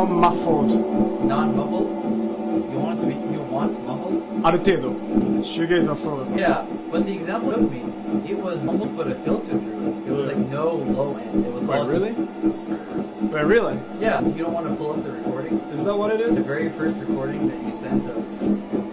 non-muffled. Non-muffled? You want it to be, you want muffled? ある程度。シューゲイザーそうだから。 Yeah, but the example you showed me, it was muffled but a filter through it. It was like no low end. It was Wait, all really? just, Wait, really? yeah, you don't want to pull up the recording. Is that what it is? The very first recording that you sent of